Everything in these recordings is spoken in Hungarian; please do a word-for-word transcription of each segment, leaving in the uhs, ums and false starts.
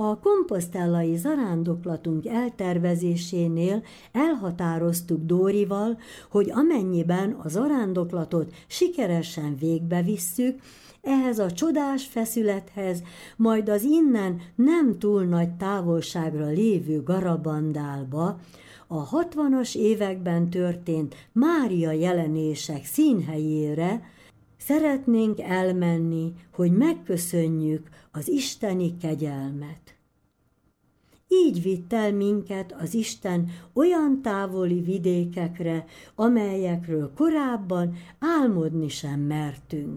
A komposztellai zarándoklatunk eltervezésénél elhatároztuk Dórival, hogy amennyiben a zarándoklatot sikeresen végbevisszük, ehhez a csodás feszülethez, majd az innen nem túl nagy távolságra lévő Garabandálba, a hatvanas években történt Mária jelenések színhelyére szeretnénk elmenni, hogy megköszönjük az isteni kegyelmet. Így vitt el minket az Isten olyan távoli vidékekre, amelyekről korábban álmodni sem mertünk.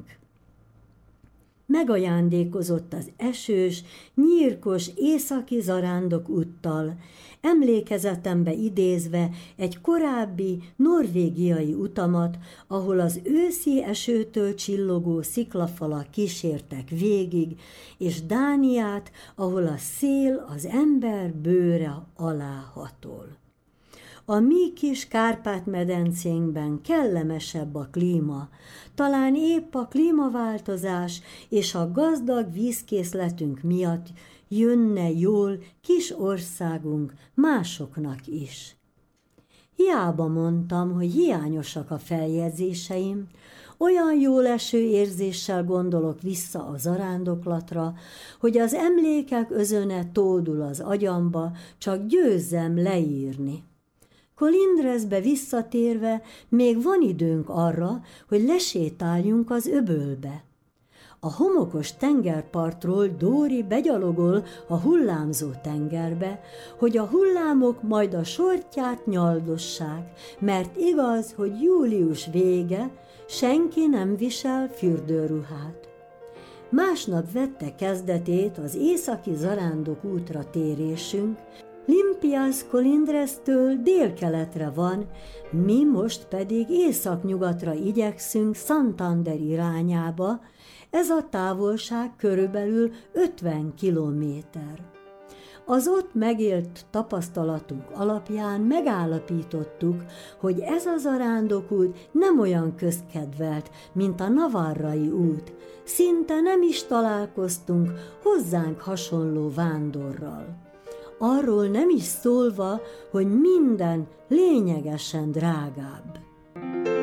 Megajándékozott az esős, nyírkos északi zarándok úttal, emlékezetembe idézve egy korábbi norvégiai utamat, ahol az őszi esőtől csillogó sziklafalak kísértek végig, és Dániát, ahol a szél az ember bőre alá hatol. A mi kis Kárpát-medencénkben kellemesebb a klíma, talán épp a klímaváltozás és a gazdag vízkészletünk miatt jönne jól kis országunk másoknak is. Hiába mondtam, hogy hiányosak a feljegyzéseim, olyan jóleső érzéssel gondolok vissza a zarándoklatra, hogy az emlékek özöne tódul az agyamba, csak győzzem leírni. Kolindrezbe visszatérve még van időnk arra, hogy lesétáljunk az öbölbe. A homokos tengerpartról Dóri begyalogol a hullámzó tengerbe, hogy a hullámok majd a sortját nyaldossák, mert igaz, hogy július vége, senki nem visel fürdőruhát. Másnap vette kezdetét az északi zarándok útra térésünk, Limpias Colindreztől délkeletre van, mi most pedig északnyugatra igyekszünk Santander irányába, ez a távolság körülbelül ötven kilométer. Az ott megélt tapasztalatunk alapján megállapítottuk, hogy ez a zarándokút nem olyan közkedvelt, mint a navarrai út, szinte nem is találkoztunk hozzánk hasonló vándorral. Arról nem is szólva, hogy minden lényegesen drágább.